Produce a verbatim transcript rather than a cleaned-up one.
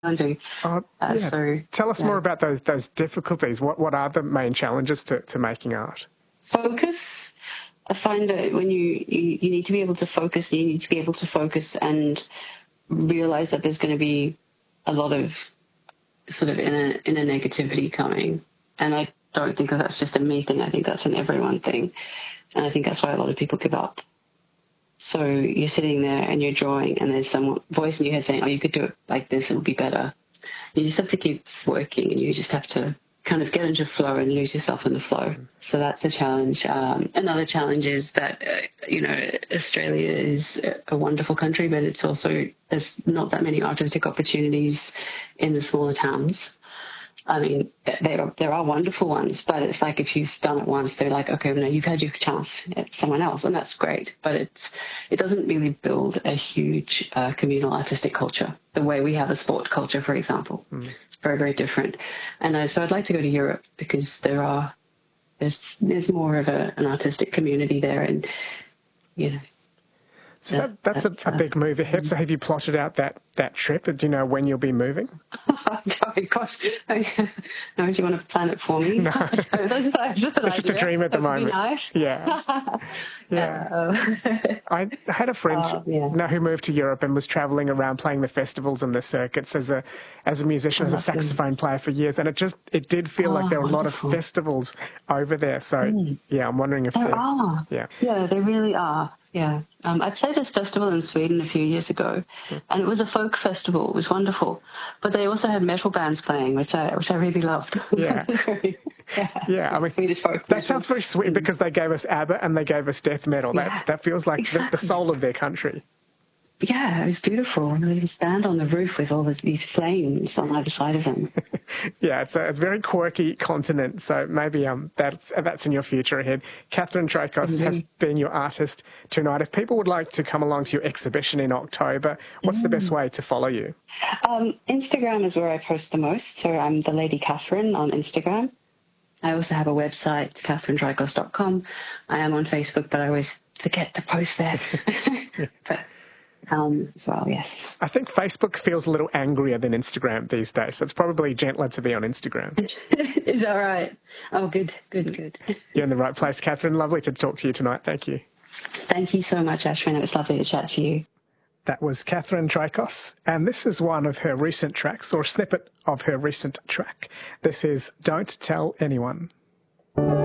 challenging. Uh, Uh, yeah. so Tell us yeah. more about those those difficulties. What what are the main challenges to, to making art? Focus. I find that when you, you you need to be able to focus, you need to be able to focus and realize that there's going to be a lot of sort of inner inner negativity coming, and I don't think that that's just a me thing. I think that's an everyone thing, and I think that's why a lot of people give up. So you're sitting there and you're drawing, and there's some voice in your head saying, "Oh, you could do it like this; it'll be better." You just have to keep working, and you just have to kind of get into flow and lose yourself in the flow. So that's a challenge. Um, another challenge is that, uh, you know, Australia is a wonderful country, but it's also, there's not that many artistic opportunities in the smaller towns. I mean, there are, there are wonderful ones, but it's like if you've done it once, they're like, okay, well, no, you've had your chance at someone else, and that's great. But it's it doesn't really build a huge uh, communal artistic culture the way we have a sport culture, for example. Mm. It's very, very different. And uh, so I'd like to go to Europe because there are there's there's more of a, an artistic community there, and you know. So that, that's a, a big move ahead. So have you plotted out that, that trip? Do you know when you'll be moving? Oh, gosh. No, do you want to plan it for me? No. That's just, that's just an it's idea. just a dream at the that would moment. Be nice. Yeah. Yeah. Uh, I had a friend uh, yeah. now who moved to Europe and was travelling around playing the festivals and the circuits as a as a musician, as a saxophone player for years. And it just, it did feel oh, like there were wonderful. a lot of festivals over there. So, mm. yeah, I'm wondering if there are. Yeah. Yeah, there really are. Yeah, um, I played this festival in Sweden a few years ago, and it was a folk festival. It was wonderful, but they also had metal bands playing, which I which I really loved. Yeah, yeah. yeah I mean, Swedish folk. That sounds very sweet because they gave us ABBA and they gave us death metal. That yeah, that feels like exactly. the, the soul of their country. Yeah, it was beautiful. And there was this band on the roof with all this, these flames on either side of them. Yeah, it's a, it's a very quirky continent, so maybe um that's that's in your future ahead. Catherine Trajkos mm-hmm. has been your artist tonight. If people would like to come along to your exhibition in October, what's mm. the best way to follow you? Um, Instagram is where I post the most, so I'm the Lady Catherine on Instagram. I also have a website, catherine trajkos dot com. I am on Facebook, but I always forget to post there. but Um, as well, yes. I think Facebook feels a little angrier than Instagram these days. So it's probably gentler to be on Instagram. Is that right? Oh, good, good, good. You're in the right place, Catherine. Lovely to talk to you tonight. Thank you. Thank you so much, Ashwin. It was lovely to chat to you. That was Catherine Trajkos, and this is one of her recent tracks, or a snippet of her recent track. This is Don't Tell Anyone.